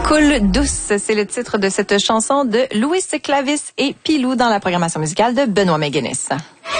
Coule douce, c'est le titre de cette chanson de Louis Clavis et Pilou dans la programmation musicale de Benoît McGuinness.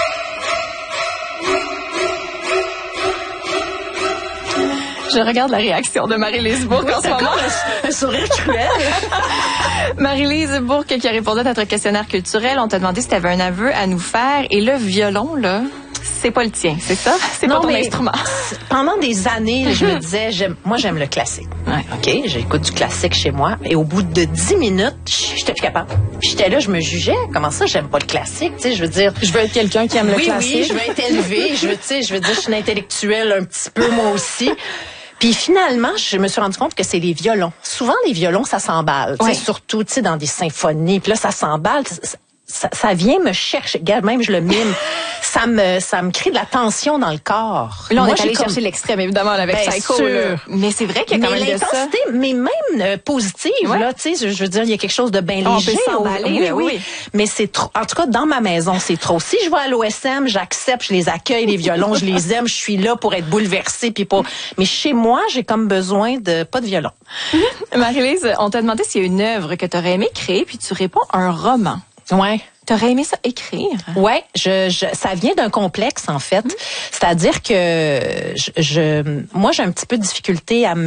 Je regarde la réaction de Marie-Lise Bourque en ce moment. Un sourire cruel. Marie-Lise Bourque qui a répondu à notre questionnaire culturel. On t'a demandé si tu avais un aveu à nous faire. Et le violon, là, c'est pas le tien, c'est ça? C'est pas ton instrument. Pendant des années, je me disais, j'aime le classique. Ouais. OK, j'écoute du classique chez moi. Et au bout de 10 minutes, j'étais plus capable. J'étais là, je me jugeais. Comment ça, j'aime pas le classique? Tu sais, je veux dire... Je veux être quelqu'un qui aime le classique. Oui, je veux être élevée. je veux dire, je suis une intellectuelle un petit peu, moi aussi. Puis finalement, je me suis rendu compte que c'est les violons. Souvent, les violons, ça s'emballe. Ouais. Surtout, tu sais, dans des symphonies. Puis là, ça s'emballe. Ça vient me chercher. Regarde, même je le mime. Ça me crée de la tension dans le corps. Là, on est allé chercher l'extrême, évidemment, avec Psycho. Mais c'est vrai qu'il y a quand même de ça. L'intensité, mais même positive, là, tu sais, je veux dire, il y a quelque chose de bien léger. On peut s'emballer, oui. Mais c'est trop. En tout cas, dans ma maison, c'est trop. Si je vais à l'OSM, j'accepte, je les accueille, les violons, je les aime, je suis là pour être bouleversée, puis pour. Mais chez moi, j'ai comme besoin de pas de violon. Marie-Lise, on t'a demandé s'il y a une œuvre que tu aurais aimé créer, puis tu réponds un roman. Ouais. T'aurais aimé ça écrire? Ouais, ça vient d'un complexe en fait. C'est-à-dire que moi j'ai un petit peu de difficulté à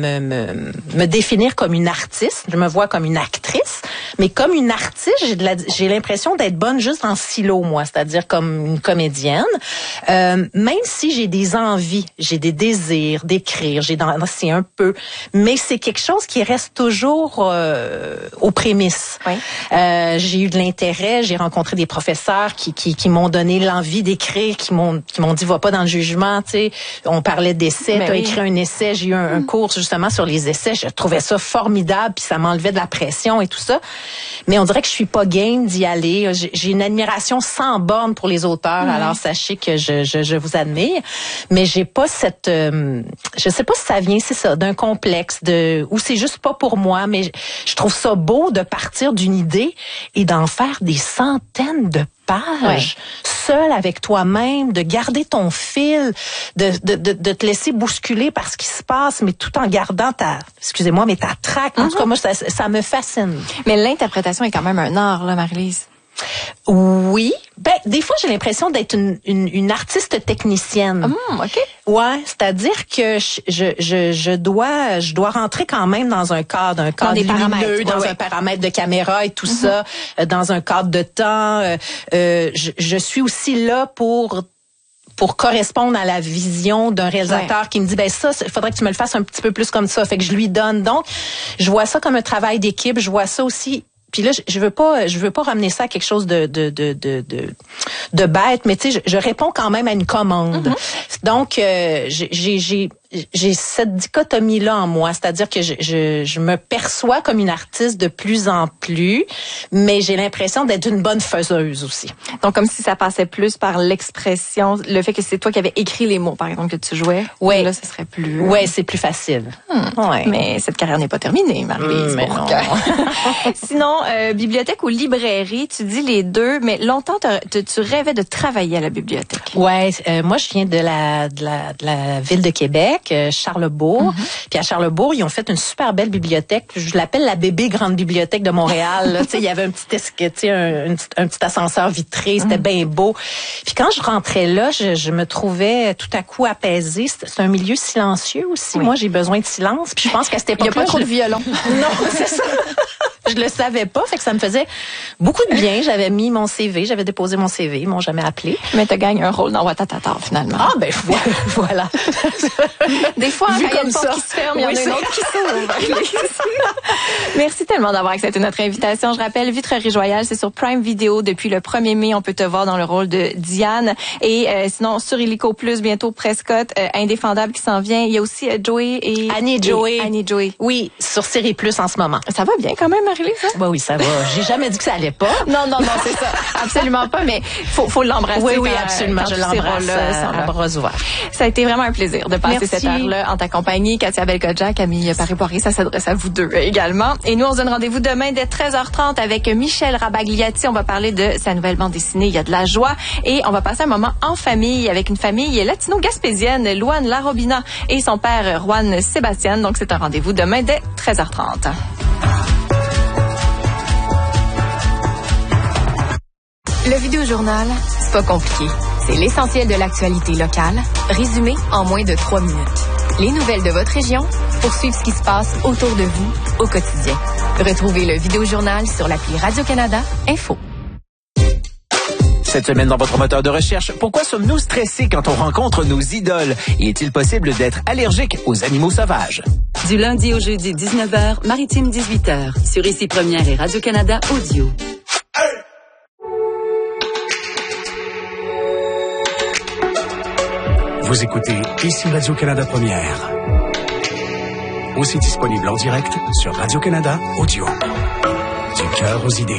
me définir comme une artiste. Je me vois comme une actrice, mais comme une artiste, j'ai l'impression d'être bonne juste en silo moi, c'est-à-dire comme une comédienne. Même si j'ai des envies, j'ai des désirs d'écrire, c'est un peu, mais c'est quelque chose qui reste toujours aux prémices. Oui. J'ai eu de l'intérêt, j'ai rencontré des professeurs qui m'ont donné l'envie d'écrire, qui m'ont dit va pas dans le jugement, tu sais. On parlait d'essais, tu as écrit un essai, j'ai eu un cours justement sur les essais, je trouvais ça formidable puis ça m'enlevait de la pression et tout ça. Mais on dirait que je suis pas game d'y aller. J'ai une admiration sans borne pour les auteurs, alors sachez que je vous admire, mais j'ai pas cette je sais pas si ça vient, c'est ça, d'un complexe ou c'est juste pas pour moi, mais je trouve ça beau de partir d'une idée et d'en faire des centaines de pages, seul avec toi-même, de garder ton fil, de te laisser bousculer par ce qui se passe, mais tout en gardant ta traque. En tout cas, moi, ça me fascine. Mais l'interprétation est quand même un art, là, Marie-Lise. Oui. Ben, des fois, j'ai l'impression d'être une artiste technicienne. OK. Ouais, c'est-à-dire que je dois rentrer quand même dans un cadre lumineux, dans un paramètre de caméra et tout ça, dans un cadre de temps. Je suis aussi là pour correspondre à la vision d'un réalisateur qui me dit, ben ça, il faudrait que tu me le fasses un petit peu plus comme ça. Fait que je lui donne. Donc, je vois ça comme un travail d'équipe. Je vois ça aussi. Puis là, je veux pas ramener ça à quelque chose de bête, mais tu sais, je réponds quand même à une commande. Donc, j'ai cette dichotomie-là en moi, c'est-à-dire que je me perçois comme une artiste de plus en plus, mais j'ai l'impression d'être une bonne faiseuse aussi. Donc, comme si ça passait plus par l'expression, le fait que c'est toi qui avais écrit les mots, par exemple, que tu jouais. Oui. Là, ce serait plus... Oui, c'est plus facile. Ouais. Mais cette carrière n'est pas terminée, Marie-Lise. Mais non. Sinon, bibliothèque ou librairie, tu dis les deux, mais longtemps, tu rêvais de travailler à la bibliothèque. Ouais, moi, je viens de la ville de Québec. Charlesbourg. Puis à Charlesbourg, ils ont fait une super belle bibliothèque. Je l'appelle la bébé grande bibliothèque de Montréal. Tu sais, il y avait un petit ascenseur vitré, c'était bien beau. Puis quand je rentrais là, je me trouvais tout à coup apaisée. C'est un milieu silencieux aussi. Moi, j'ai besoin de silence. Puis je pense qu'à cette époque-là, il y a pas trop de violon. Non, c'est ça. Je le savais pas, fait que ça me faisait beaucoup de bien. J'avais mis mon CV, j'avais déposé mon CV, ils m'ont jamais appelé. Mais tu gagnes un rôle dans Watatata, finalement. Ah, ben voilà. Des fois, il y a une porte qui se ferme, il y en a une autre qui s'ouvre. Merci tellement d'avoir accepté notre invitation. Je rappelle, Vitrerie Joyale, c'est sur Prime Video. Depuis le 1er mai, on peut te voir dans le rôle de Diane. Et sinon, sur Illico Plus, bientôt Prescott, Indéfendable qui s'en vient. Il y a aussi Joey et... Annie et Joey. Oui, sur Série Plus en ce moment. Ça va bien quand même, Marie-Lise? Bah oui, ça va. J'ai jamais dit que ça allait pas. Non, c'est ça. Absolument pas, mais faut l'embrasser. Oui, absolument. Je l'embrasse à bras ouverts. Ça a été vraiment un plaisir de passer cette heure-là en ta compagnie. Katia Belkodja, Camille Paré-Poirier, ça s'adresse à vous deux également. Exactement. Et nous, on se donne rendez-vous demain dès 13h30 avec Michel Rabagliati. On va parler de sa nouvelle bande dessinée, Il y a de la joie. Et on va passer un moment en famille avec une famille latino-gaspésienne, Luan Larobina et son père, Juan Sébastien. Donc, c'est un rendez-vous demain dès 13h30. Le Vidéojournal, c'est pas compliqué. C'est l'essentiel de l'actualité locale, résumé en moins de 3 minutes. Les nouvelles de votre région pour suivre ce qui se passe autour de vous au quotidien. Retrouvez le Vidéojournal sur l'appli Radio-Canada Info. Cette semaine dans votre moteur de recherche, pourquoi sommes-nous stressés quand on rencontre nos idoles? Et est-il possible d'être allergique aux animaux sauvages? Du lundi au jeudi 19h, Maritime 18h, sur Ici Première et Radio-Canada Audio. Vous écoutez Ici Radio-Canada Première. Aussi disponible en direct sur Radio-Canada Audio. Du cœur aux idées.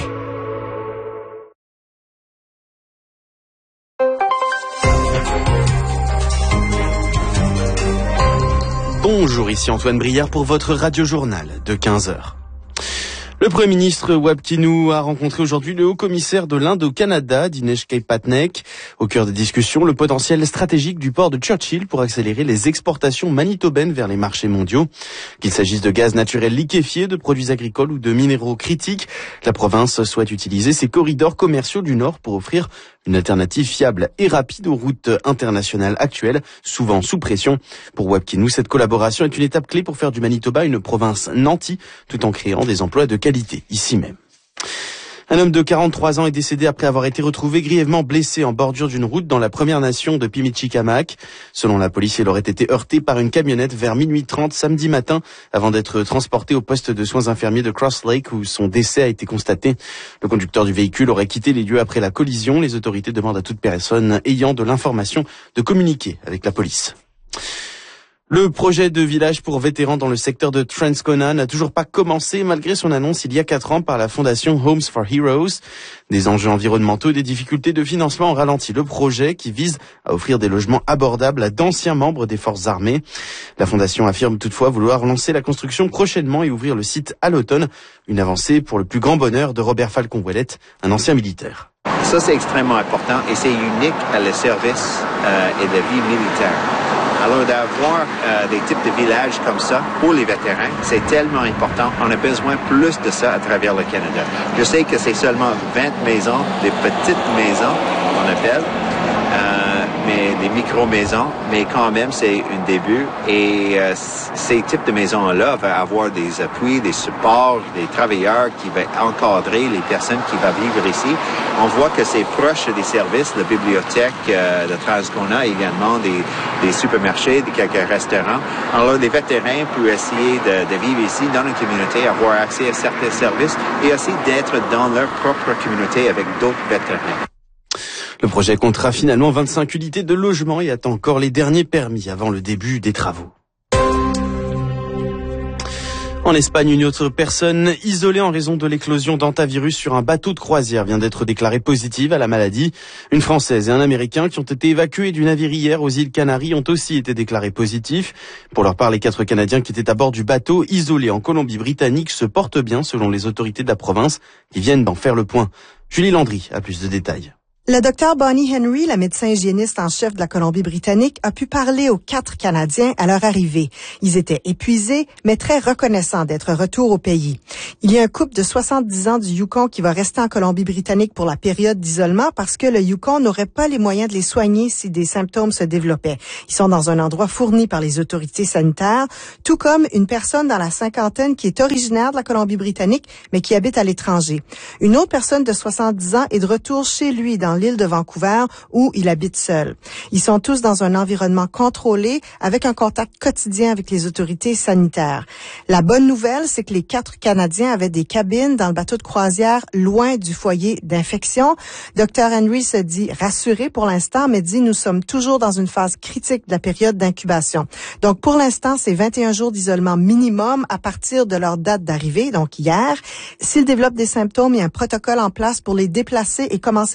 Bonjour, ici Antoine Brière pour votre radio-journal de 15h. Le Premier ministre Wab Kinew a rencontré aujourd'hui le haut-commissaire de l'Inde au Canada, Dinesh K. Patnaik. Au cœur des discussions, le potentiel stratégique du port de Churchill pour accélérer les exportations manitobaines vers les marchés mondiaux. Qu'il s'agisse de gaz naturel liquéfié, de produits agricoles ou de minéraux critiques, la province souhaite utiliser ses corridors commerciaux du Nord pour offrir une alternative fiable et rapide aux routes internationales actuelles, souvent sous pression. Pour Wab Kinew, cette collaboration est une étape clé pour faire du Manitoba une province nantie, tout en créant des emplois de qualité, ici même. Un homme de 43 ans est décédé après avoir été retrouvé grièvement blessé en bordure d'une route dans la Première Nation de Pimichikamak. Selon la police, il aurait été heurté par une camionnette vers minuit 30 samedi matin avant d'être transporté au poste de soins infirmiers de Cross Lake où son décès a été constaté. Le conducteur du véhicule aurait quitté les lieux après la collision. Les autorités demandent à toute personne ayant de l'information de communiquer avec la police. Le projet de village pour vétérans dans le secteur de Transcona n'a toujours pas commencé malgré son annonce il y a 4 ans par la fondation Homes for Heroes. Des enjeux environnementaux et des difficultés de financement ont ralenti le projet qui vise à offrir des logements abordables à d'anciens membres des forces armées. La fondation affirme toutefois vouloir lancer la construction prochainement et ouvrir le site à l'automne. Une avancée pour le plus grand bonheur de Robert Falcon-Ouellette, un ancien militaire. Ça, c'est extrêmement important et c'est unique à le service et la vie militaire. Alors d'avoir des types de villages comme ça pour les vétérans, c'est tellement important. On a besoin plus de ça à travers le Canada. Je sais que c'est seulement 20 maisons, des petites maisons, on appelle, mais des micro-maisons, mais quand même, c'est un début. Et ces types de maisons-là vont avoir des appuis, des supports, des travailleurs qui vont encadrer les personnes qui vont vivre ici. On voit que c'est proche des services, la bibliothèque de Transcona, également des supermarchés, quelques restaurants. Alors, les vétérans peuvent essayer de vivre ici dans une communauté, avoir accès à certains services et aussi d'être dans leur propre communauté avec d'autres vétérans. Le projet comptera finalement 25 unités de logement et attend encore les derniers permis avant le début des travaux. En Espagne, une autre personne isolée en raison de l'éclosion d'hantavirus sur un bateau de croisière vient d'être déclarée positive à la maladie. Une Française et un Américain qui ont été évacués du navire hier aux îles Canaries ont aussi été déclarés positifs. Pour leur part, les 4 Canadiens qui étaient à bord du bateau isolé en Colombie-Britannique se portent bien selon les autorités de la province qui viennent d'en faire le point. Julie Landry a plus de détails. Le docteur Bonnie Henry, la médecin hygiéniste en chef de la Colombie-Britannique, a pu parler aux 4 Canadiens à leur arrivée. Ils étaient épuisés, mais très reconnaissants d'être retour au pays. Il y a un couple de 70 ans du Yukon qui va rester en Colombie-Britannique pour la période d'isolement parce que le Yukon n'aurait pas les moyens de les soigner si des symptômes se développaient. Ils sont dans un endroit fourni par les autorités sanitaires, tout comme une personne dans la cinquantaine qui est originaire de la Colombie-Britannique, mais qui habite à l'étranger. Une autre personne de 70 ans est de retour chez lui dans l'île de Vancouver où il habite seul. Ils sont tous dans un environnement contrôlé avec un contact quotidien avec les autorités sanitaires. La bonne nouvelle, c'est que les 4 Canadiens avaient des cabines dans le bateau de croisière loin du foyer d'infection. Dr. Henry se dit rassuré pour l'instant, mais dit nous sommes toujours dans une phase critique de la période d'incubation. Donc pour l'instant, c'est 21 jours d'isolement minimum à partir de leur date d'arrivée, donc hier. S'ils développent des symptômes, il y a un protocole en place pour les déplacer et commencer les soins rapidement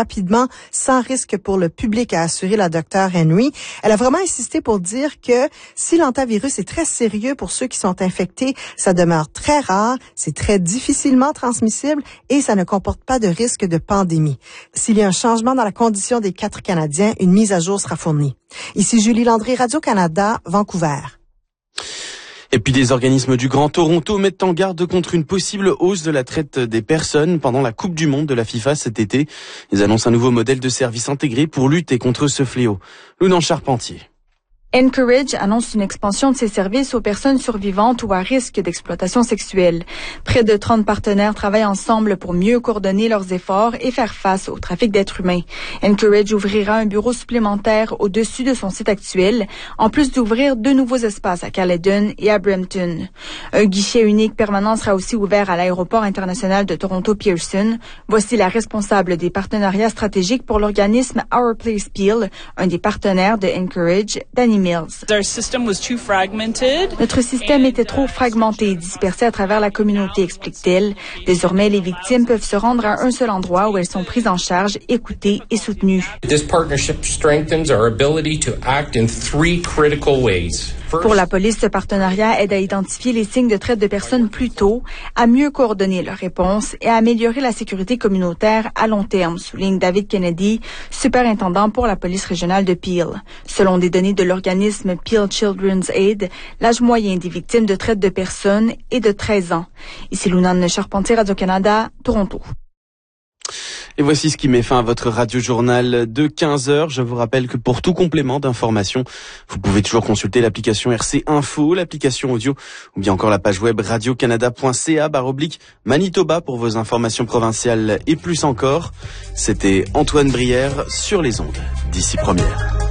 rapidement, sans risque pour le public, a assuré la docteure Henry. Elle a vraiment insisté pour dire que si l'hantavirus est très sérieux pour ceux qui sont infectés, ça demeure très rare, c'est très difficilement transmissible et ça ne comporte pas de risque de pandémie. S'il y a un changement dans la condition des 4 Canadiens, une mise à jour sera fournie. Ici Julie Landry, Radio-Canada, Vancouver. Et puis des organismes du Grand Toronto mettent en garde contre une possible hausse de la traite des personnes pendant la Coupe du Monde de la FIFA cet été. Ils annoncent un nouveau modèle de service intégré pour lutter contre ce fléau. Lounan Charpentier. Encourage annonce une expansion de ses services aux personnes survivantes ou à risque d'exploitation sexuelle. Près de 30 partenaires travaillent ensemble pour mieux coordonner leurs efforts et faire face au trafic d'êtres humains. Encourage ouvrira un bureau supplémentaire au-dessus de son site actuel, en plus d'ouvrir 2 nouveaux espaces à Caledon et à Brampton. Un guichet unique permanent sera aussi ouvert à l'aéroport international de Toronto Pearson. Voici la responsable des partenariats stratégiques pour l'organisme Our Place Peel, un des partenaires de Encourage, Danny Mills. Notre système était trop fragmenté et dispersé à travers la communauté, explique-t-elle. Désormais, les victimes peuvent se rendre à un seul endroit où elles sont prises en charge, écoutées et soutenues. This partnership strengthens our ability to act in 3 critical ways. Pour la police, ce partenariat aide à identifier les signes de traite de personnes plus tôt, à mieux coordonner leurs réponses et à améliorer la sécurité communautaire à long terme, souligne David Kennedy, superintendant pour la police régionale de Peel. Selon des données de l'organisme Peel Children's Aid, l'âge moyen des victimes de traite de personnes est de 13 ans. Ici Lounan Charpentier, Radio-Canada, Toronto. Et voici ce qui met fin à votre radio-journal de 15h. Je vous rappelle que pour tout complément d'information, vous pouvez toujours consulter l'application RC Info, l'application audio ou bien encore la page web radiocanada.ca/Manitoba pour vos informations provinciales et plus encore. C'était Antoine Brière sur les ondes d'ici première.